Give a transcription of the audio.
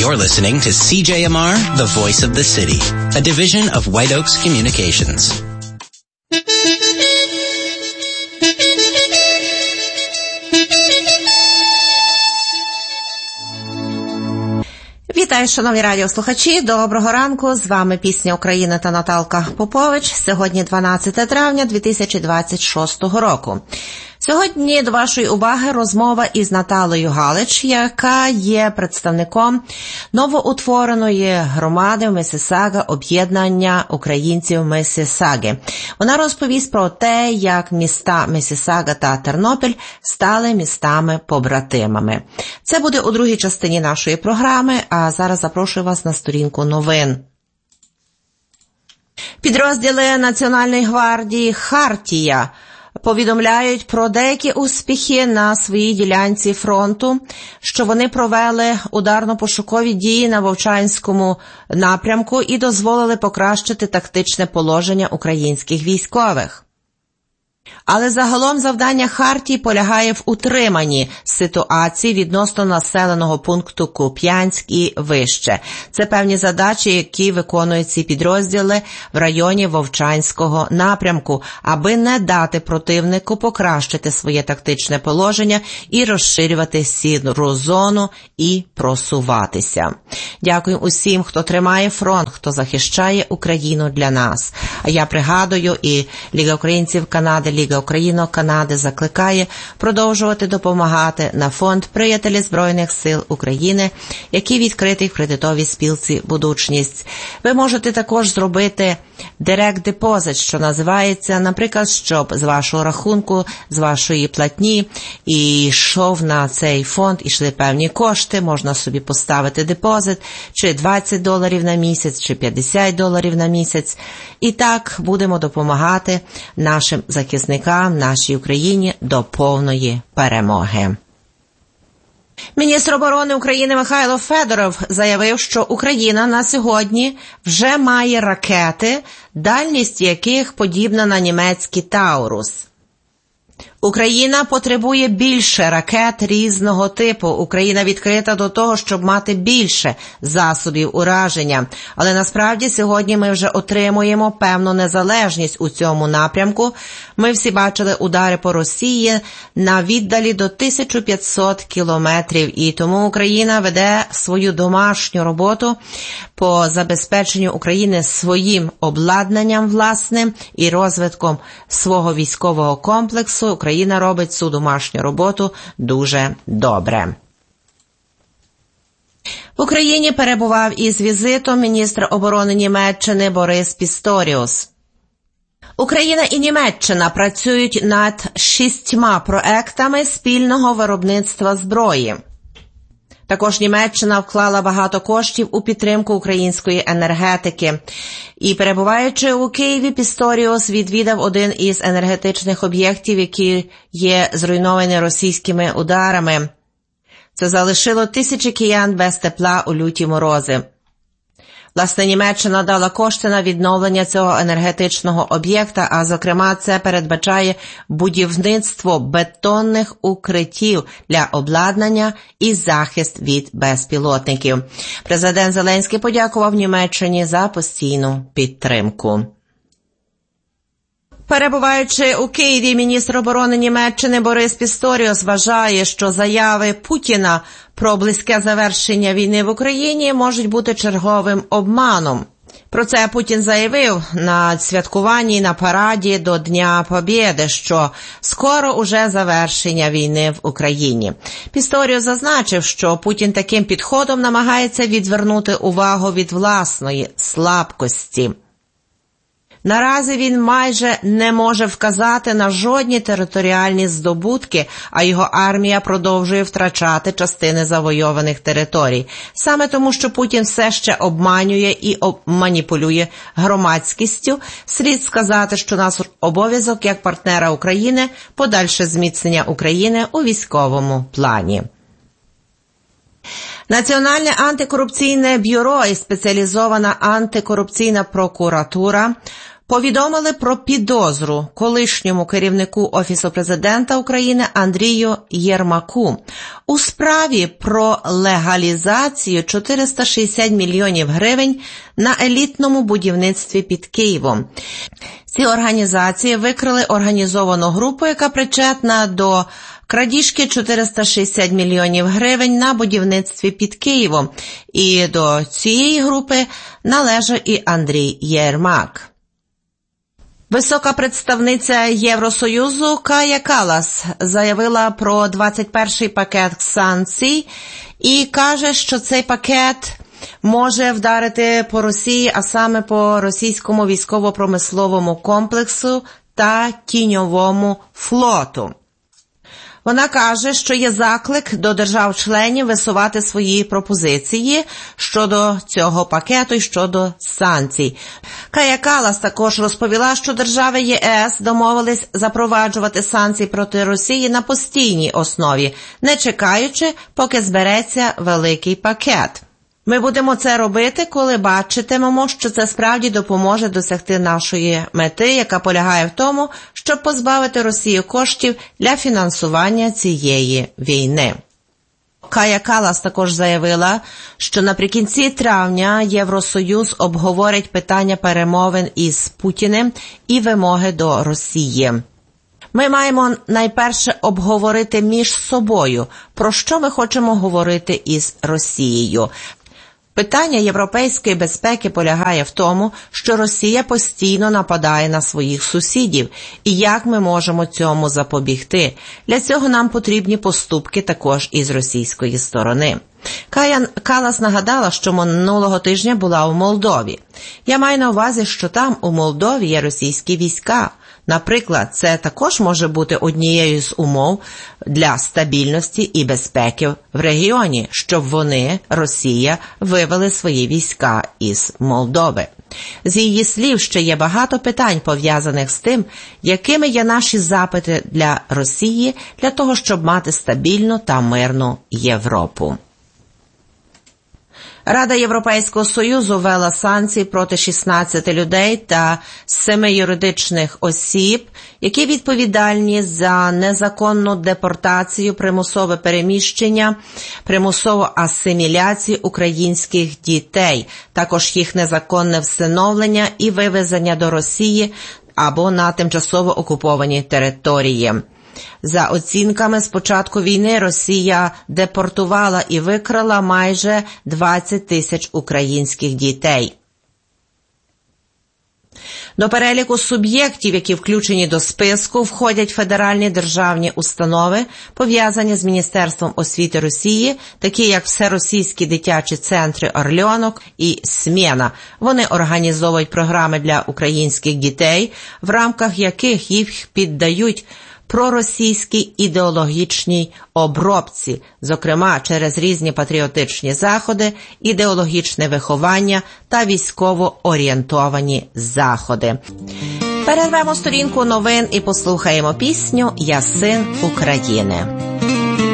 You're listening to CJMR, the voice of the city, a division of White Oaks Communications. Вітаю, шановні радіослухачі. Доброго ранку. З вами Пісня України та Наталка Попович. Сьогодні 12 травня 2026 року. Сьогодні до вашої уваги розмова із Наталею Галич, яка є представником новоутвореної громади в Миссисага об'єднання українців Миссисаги. Вона розповість про те, як міста Миссисага та Тернопіль стали містами-побратимами. Це буде у другій частині нашої програми, а зараз запрошую вас на сторінку новин. Підрозділи Національної гвардії «Хартія» повідомляють про деякі успіхи на своїй ділянці фронту, що вони провели ударно-пошукові дії на Вовчанському напрямку і дозволили покращити тактичне положення українських військових. Але загалом завдання Хартії полягає в утриманні ситуації відносно населеного пункту Куп'янськ і вище. Це певні задачі, які виконують ці підрозділи в районі Вовчанського напрямку, аби не дати противнику покращити своє тактичне положення і розширювати сіру зону і просуватися. Дякую усім, хто тримає фронт, хто захищає Україну для нас. А я пригадую, і Ліга українців Канади, Ліга Українок Канади закликає продовжувати допомагати на фонд «Приятелі Збройних сил України», який відкритий в кредитовій спілці «Будучність». Ви можете також зробити Direct Deposit, що називається, наприклад, щоб з вашого рахунку, з вашої платні і йшов на цей фонд, ішли певні кошти, можна собі поставити депозит, чи $20 на місяць, чи $50 на місяць. І так будемо допомагати нашим захисникам, нашій Україні до повної перемоги. Міністр оборони України Михайло Федоров заявив, що Україна на сьогодні вже має ракети, дальність яких подібна на німецький Таурус. Україна потребує більше ракет різного типу. Україна відкрита до того, щоб мати більше засобів ураження. Але насправді сьогодні ми вже отримуємо певну незалежність у цьому напрямку. Ми всі бачили удари по Росії на віддалі до 1500 кілометрів. І тому Україна веде свою домашню роботу по забезпеченню України своїм обладнанням власним і розвитком свого військового комплексу. Україна робить цю домашню роботу дуже добре. В Україні перебував із візитом міністр оборони Німеччини Борис Пісторіус. Україна і Німеччина працюють над 6 проектами спільного виробництва зброї. Також Німеччина вклала багато коштів у підтримку української енергетики. І перебуваючи у Києві, Пісторіус відвідав один із енергетичних об'єктів, які є зруйновані російськими ударами. Це залишило тисячі киян без тепла у люті морози. Власне, Німеччина дала кошти на відновлення цього енергетичного об'єкта, а зокрема це передбачає будівництво бетонних укриттів для обладнання і захист від безпілотників. Президент Зеленський подякував Німеччині за постійну підтримку. Перебуваючи у Києві, міністр оборони Німеччини Борис Пісторіус вважає, що заяви Путіна про близьке завершення війни в Україні можуть бути черговим обманом. Про це Путін заявив на святкуванні на параді до Дня Побєди, що скоро уже завершення війни в Україні. Пісторіус зазначив, що Путін таким підходом намагається відвернути увагу від власної слабкості. Наразі він майже не може вказати на жодні територіальні здобутки, а його армія продовжує втрачати частини завойованих територій. Саме тому, що Путін все ще обманює і маніпулює громадськістю, слід сказати, що наш обов'язок як партнера України – подальше зміцнення України у військовому плані. Національне антикорупційне бюро і спеціалізована антикорупційна прокуратура повідомили про підозру колишньому керівнику Офісу президента України Андрію Єрмаку у справі про легалізацію 460 мільйонів гривень на елітному будівництві під Києвом. Ці організації викрили організовану групу, яка причетна до крадіжки 460 мільйонів гривень на будівництві під Києвом. І до цієї групи належав і Андрій Єрмак. Висока представниця Євросоюзу Кая Каллас заявила про 21-й пакет санкцій і каже, що цей пакет може вдарити по Росії, а саме по російському військово-промисловому комплексу та тіньовому флоту. Вона каже, що є заклик до держав-членів висувати свої пропозиції щодо цього пакету і щодо санкцій. Кая Каллас також розповіла, що держави ЄС домовились запроваджувати санкції проти Росії на постійній основі, не чекаючи, поки збереться великий пакет. Ми будемо це робити, коли бачитимемо, що це справді допоможе досягти нашої мети, яка полягає в тому, щоб позбавити Росію коштів для фінансування цієї війни. Кая Каллас також заявила, що наприкінці травня Євросоюз обговорить питання перемовин із Путіним і вимоги до Росії. Ми маємо найперше обговорити між собою, про що ми хочемо говорити із Росією. Питання європейської безпеки полягає в тому, що Росія постійно нападає на своїх сусідів, і як ми можемо цьому запобігти. Для цього нам потрібні поступки також із російської сторони. Кая Каллас нагадала, що минулого тижня була у Молдові. Я маю на увазі, що там у Молдові є російські війська. Наприклад, це також може бути однією з умов для стабільності і безпеки в регіоні, щоб вони, Росія, вивели свої війська із Молдови. З її слів, ще є багато питань, пов'язаних з тим, якими є наші запити для Росії, для того, щоб мати стабільну та мирну Європу. Рада Європейського Союзу ввела санкції проти 16 людей та 7 юридичних осіб, які відповідальні за незаконну депортацію, примусове переміщення, примусову асиміляцію українських дітей, також їх незаконне всиновлення і вивезення до Росії або на тимчасово окуповані території. За оцінками, з початку війни Росія депортувала і викрала майже 20 тисяч українських дітей. До переліку суб'єктів, які включені до списку, входять федеральні державні установи, пов'язані з Міністерством освіти Росії, такі як Всеросійські дитячі центри «Орльонок» і «Смена». Вони організовують програми для українських дітей, в рамках яких їх піддають проросійській ідеологічній обробці, зокрема через різні патріотичні заходи, ідеологічне виховання та військово-орієнтовані заходи. Перервемо сторінку новин і послухаємо пісню «Я син України».